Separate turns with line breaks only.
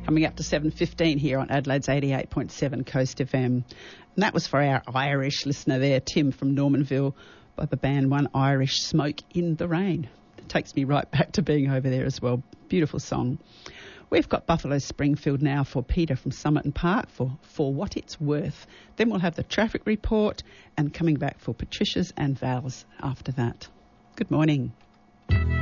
Coming up to 7:15 here on Adelaide's 88.7 Coast FM. And that was for our Irish listener there, Tim from Normanville, by the band One Irish, Smoke in the Rain. It takes me right back to being over there as well. Beautiful song. We've got Buffalo Springfield now for Peter from Somerton Park for What It's Worth. Then we'll have the traffic report and coming back for Patricia's and Val's after that. Good morning.